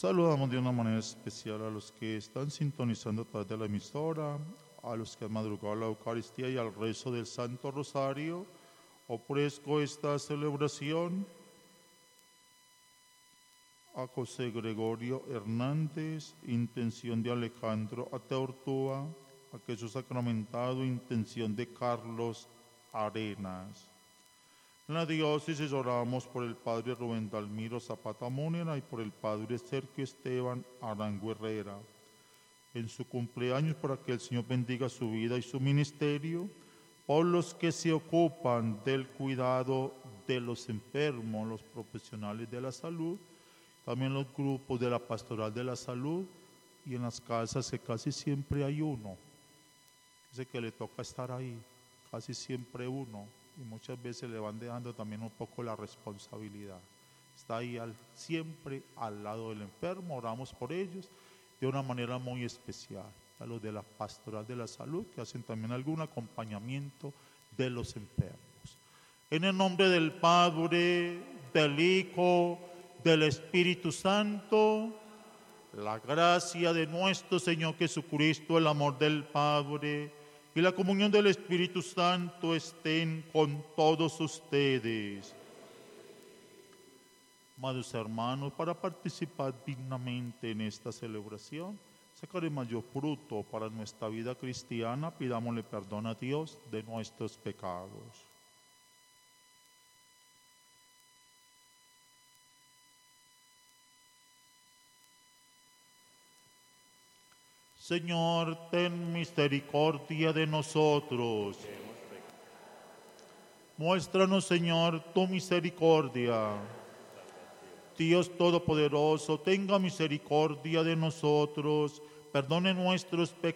Saludamos de una manera especial a los que están sintonizando a través de la emisora, a los que han madrugado a la Eucaristía y al rezo del Santo Rosario. Ofrezco esta celebración a José Gregorio Hernández, intención de Alejandro Ateortúa, a Jesús Sacramentado, intención de Carlos Arenas. En la diócesis oramos por el Padre Rubén Dalmiro Zapata Múnera y por el Padre Sergio Esteban Arango Herrera. En su cumpleaños, para que el Señor bendiga su vida y su ministerio, por los que se ocupan del cuidado de los enfermos, los profesionales de la salud, también los grupos de la Pastoral de la Salud, y en las casas que casi siempre hay uno, ese que le toca estar ahí, casi siempre uno, y muchas veces le van dejando también un poco la responsabilidad. Está ahí siempre al lado del enfermo, oramos por ellos de una manera muy especial. A los de la Pastoral de la Salud, que hacen también algún acompañamiento de los enfermos. En el nombre del Padre, del Hijo, del Espíritu Santo, la gracia de nuestro Señor Jesucristo, el amor del Padre y la comunión del Espíritu Santo estén con todos ustedes. Amados hermanos, para participar dignamente en esta celebración, sacar el mayor fruto para nuestra vida cristiana, pidámosle perdón a Dios de nuestros pecados. Señor, ten misericordia de nosotros. Muéstranos, Señor, tu misericordia. Dios Todopoderoso, tenga misericordia de nosotros, perdone nuestros pecados